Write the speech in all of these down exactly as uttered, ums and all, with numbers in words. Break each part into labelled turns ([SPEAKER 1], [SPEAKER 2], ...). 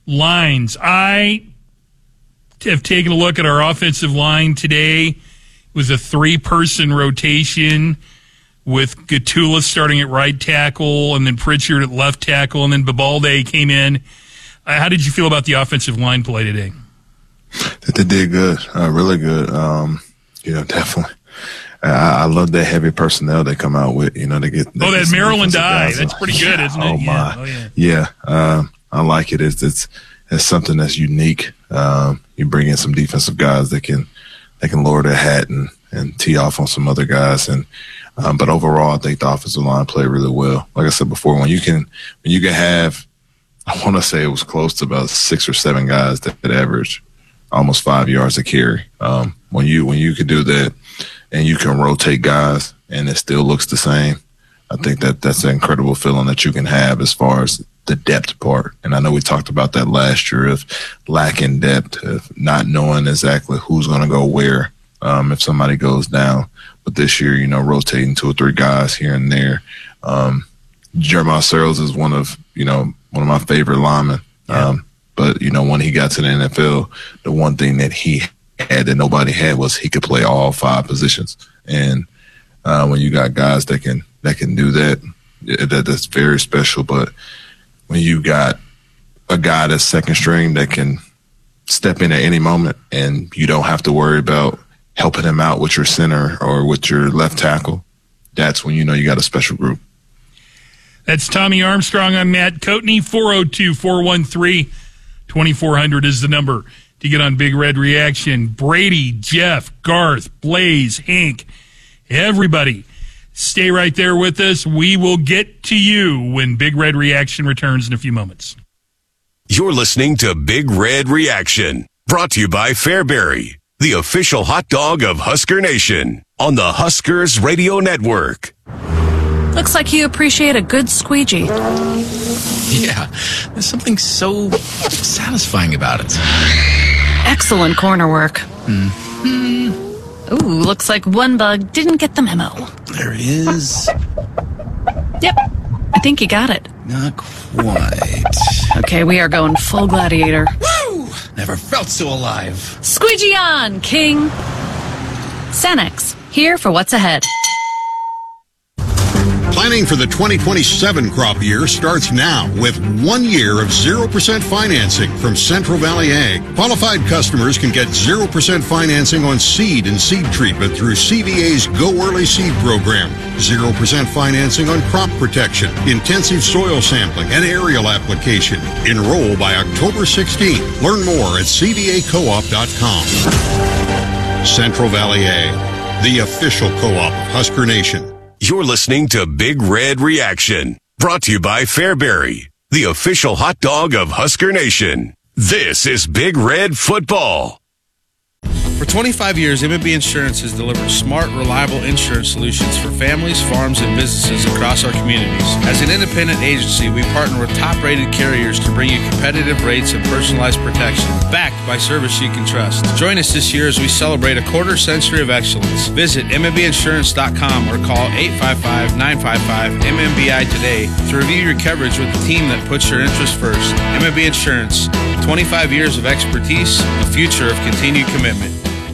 [SPEAKER 1] lines. I have taken a look at our offensive line today. It was a three-person rotation with Gatula starting at right tackle and then Pritchard at left tackle, and then Babalde came in. Uh, how did you feel about the offensive line play today?
[SPEAKER 2] They did good, uh, really good. Um, you know, definitely. I, I love that heavy personnel they come out with. You know, they get. They
[SPEAKER 1] oh,
[SPEAKER 2] get
[SPEAKER 1] that Maryland die.
[SPEAKER 2] guys.
[SPEAKER 1] That's pretty good, isn't it?
[SPEAKER 2] Oh,
[SPEAKER 1] yeah.
[SPEAKER 2] my.
[SPEAKER 1] Oh, yeah.
[SPEAKER 2] Yeah. Um, I like it. It's, it's, it's something that's unique. Um, you bring in some defensive guys that can, they can lower their hat and, and tee off on some other guys. And, um, but overall, I think the offensive line played really well. Like I said before, when you can, when you can have, I want to say it was close to about six or seven guys that, that average almost five yards a carry. Um, when you, when you can do that and you can rotate guys and it still looks the same, I think that that's an incredible feeling that you can have as far as the depth part. And I know we talked about that last year of lacking depth, of not knowing exactly who's going to go where um, if somebody goes down. But this year, you know, rotating two or three guys here and there. Um, Jeremiah Searles is one of, you know, one of my favorite linemen.
[SPEAKER 1] Yeah.
[SPEAKER 2] Um, but, you know, when he got to the N F L, the one thing that he had that nobody had was he could play all five positions. And uh, when you got guys that can that can do that, that that's very special. But when you got a guy that's second string that can step in at any moment and you don't have to worry about helping him out with your center or with your left tackle, that's when you know you got a special group.
[SPEAKER 1] That's Tommy Armstrong. I'm Matt Coatney. four oh two, four one three, two four hundred is the number to get on Big Red Reaction. Brady, Jeff, Garth, Blaze, Hank, everybody, stay right there with us. We will get to you when Big Red Reaction returns in a few moments.
[SPEAKER 3] You're listening to Big Red Reaction, brought to you by Fairbury, the official hot dog of Husker Nation, on the Huskers Radio Network.
[SPEAKER 4] Looks like you appreciate a good squeegee.
[SPEAKER 5] Yeah, there's something so satisfying about it.
[SPEAKER 4] Excellent corner work.
[SPEAKER 5] Mm-hmm.
[SPEAKER 4] Ooh, looks like one bug didn't get the memo.
[SPEAKER 5] There is.
[SPEAKER 4] Yep, I think you got it.
[SPEAKER 5] Not quite.
[SPEAKER 4] Okay, we are going full gladiator.
[SPEAKER 5] Woo! Never felt so alive.
[SPEAKER 4] Squeegee on, King. Sanex, here for what's ahead.
[SPEAKER 6] Planning for the twenty twenty-seven crop year starts now with one year of zero percent financing from Central Valley Ag. Qualified customers can get zero percent financing on seed and seed treatment through C V A's Go Early Seed program. zero percent financing on crop protection, intensive soil sampling, and aerial application. Enroll by October sixteenth. Learn more at c v a co op dot com. Central Valley Ag, the official co-op of Husker Nation.
[SPEAKER 3] You're listening to Big Red Reaction, brought to you by Fairbury, the official hot dog of Husker Nation. This is Big Red Football.
[SPEAKER 7] For twenty-five years, M and B Insurance has delivered smart, reliable insurance solutions for families, farms, and businesses across our communities. As an independent agency, we partner with top-rated carriers to bring you competitive rates and personalized protection, backed by service you can trust. Join us this year as we celebrate a quarter century of excellence. Visit m m b insurance dot com or call eight five five, nine five five, M M B I today to review your coverage with the team that puts your interests first. M and B Insurance, twenty-five years of expertise, a future of continued commitment.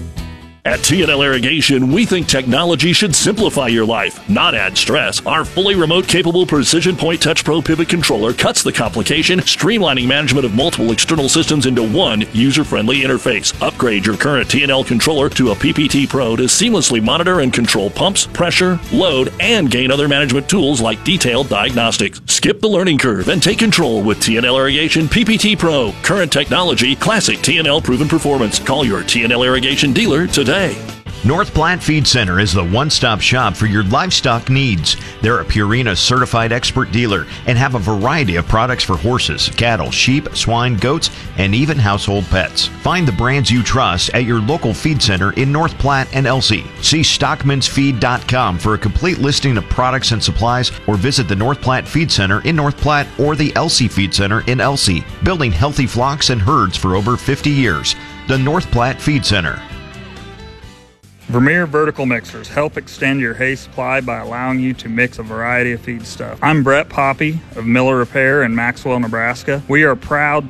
[SPEAKER 8] At T and L Irrigation, we think technology should simplify your life, not add stress. Our fully remote-capable Precision Point Touch Pro Pivot Controller cuts the complication, streamlining management of multiple external systems into one user-friendly interface. Upgrade your current T and L controller to a P P T Pro to seamlessly monitor and control pumps, pressure, load, and gain other management tools like detailed diagnostics. Skip the learning curve and take control with T and L Irrigation P P T Pro. Current technology, classic T and L proven performance. Call your T and L Irrigation dealer today.
[SPEAKER 9] North Platte Feed Center is the one-stop shop for your livestock needs. They're a Purina certified expert dealer and have a variety of products for horses, cattle, sheep, swine, goats, and even household pets. Find the brands you trust at your local feed center in North Platte and Elsie. See stockmans feed dot com for a complete listing of products and supplies, or visit the North Platte Feed Center in North Platte or the Elsie Feed Center in Elsie, building healthy flocks and herds for over fifty years. The North Platte Feed Center.
[SPEAKER 10] Vermeer Vertical Mixers help extend your hay supply by allowing you to mix a variety of feedstuff. I'm Brett Poppy of Miller Repair in Maxwell, Nebraska. We are proud